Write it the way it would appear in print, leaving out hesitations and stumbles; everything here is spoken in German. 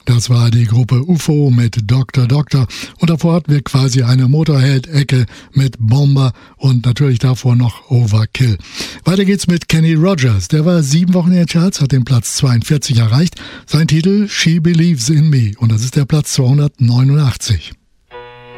Das war die Gruppe UFO mit Dr. Doctor und davor hatten wir quasi eine Motorhead-Ecke mit Bomber und natürlich davor noch Overkill. Weiter geht's mit Kenny Rogers. Der war 7 Wochen in den Charts, hat den Platz 42 erreicht. Sein Titel She Believes in Me und das ist der Platz 289.